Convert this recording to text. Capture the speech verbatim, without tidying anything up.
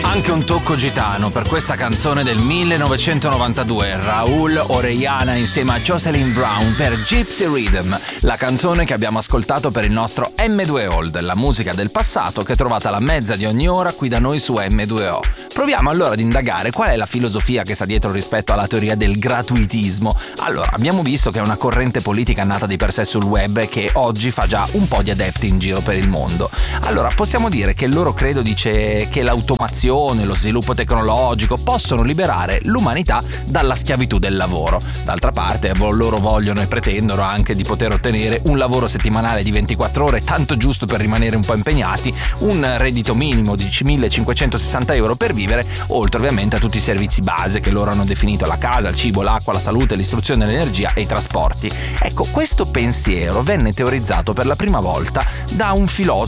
Anche un tocco gitano per questa canzone del millenovecentonovantadue, Raúl Orellana insieme a Jocelyn Brown per Gypsy Rhythm, la canzone che abbiamo ascoltato per il nostro emme due Old, la musica del passato che trovate alla mezza di ogni ora qui da noi su emme due o. Proviamo allora ad indagare qual è la filosofia che sta dietro rispetto alla teoria del gratuitismo. Allora, abbiamo visto che è una corrente politica nata di per sé sul web e che oggi fa già un po' di adepti in giro per il mondo. Allora, possiamo dire che il loro credo dice che l'automazione, lo sviluppo tecnologico possono liberare l'umanità dalla schiavitù del lavoro. D'altra parte loro vogliono e pretendono anche di poter ottenere un lavoro settimanale di ventiquattro ore, tanto giusto per rimanere un po' impegnati, un reddito minimo di millecinquecentosessanta euro per vivere, oltre ovviamente a tutti i servizi base che loro hanno definito: la casa, il cibo, l'acqua, la salute, l'istruzione, l'energia e i trasporti. Ecco, questo pensiero venne teorizzato per la prima volta da un filosofo